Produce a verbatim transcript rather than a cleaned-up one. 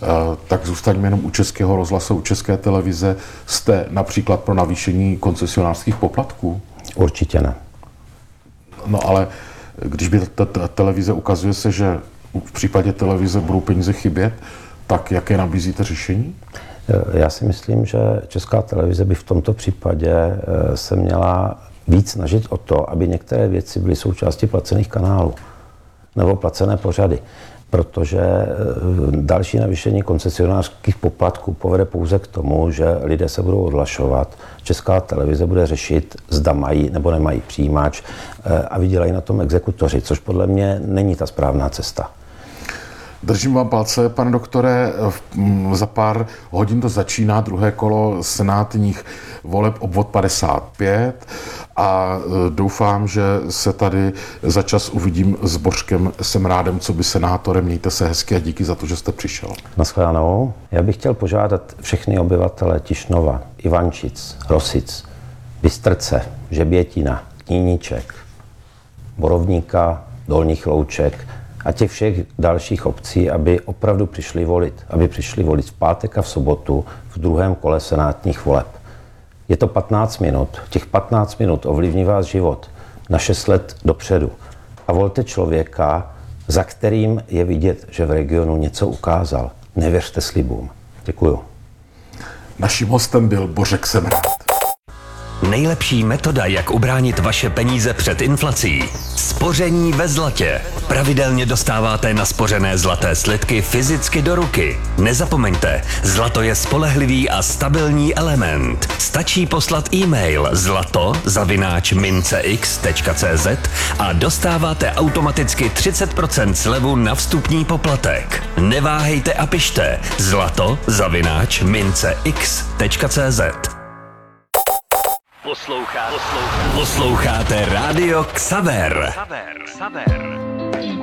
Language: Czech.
tak zůstaňme jenom u Českého rozhlasu, u České televize. Jste například pro navýšení koncesionářských poplatků? Určitě ne. No ale když by ta, ta televize ukazuje se, že v případě televize budou peníze chybět, tak jaké nabízíte řešení? Já si myslím, že Česká televize by v tomto případě se měla víc snažit o to, aby některé věci byly součástí placených kanálů nebo placené pořady, protože další navýšení koncesionářských poplatků povede pouze k tomu, že lidé se budou odhlašovat, Česká televize bude řešit, zda mají nebo nemají přijímač a vydělají na tom exekutoři, což podle mě není ta správná cesta. Držím vám palce, pane doktore, za pár hodin to začíná druhé kolo senátních voleb obvod padesát pět a doufám, že se tady za čas uvidím s Bořkem Semrádem, co by senátorem. Mějte se hezky a díky za to, že jste přišel. Naschledanou. Já bych chtěl požádat všechny obyvatele Tišnova, Ivančic, Rosic, Bystrce, Žebětina, Kníníček, Borovníka, Dolních Louček a těch všech dalších obcí, aby opravdu přišli volit. Aby přišli volit v pátek a v sobotu v druhém kole senátních voleb. Je to patnáct minut. Těch patnáct minut ovlivní vás život na šest let dopředu. A volte člověka, za kterým je vidět, že v regionu něco ukázal. Nevěřte slibům. Děkuju. Naším hostem byl Bořek Semrád. Nejlepší metoda, jak ubránit vaše peníze před inflací. Spoření ve zlatě. Pravidelně dostáváte naspořené zlaté slitky fyzicky do ruky. Nezapomeňte, zlato je spolehlivý a stabilní element. Stačí poslat e-mail zlato zavináč mincex tečka cz a dostáváte automaticky třicet procent slevu na vstupní poplatek. Neváhejte a pište zlato zavináč mincex tečka cz. Poslouchá, poslouchá, posloucháte Rádio Xaver. Xaver, Xaver.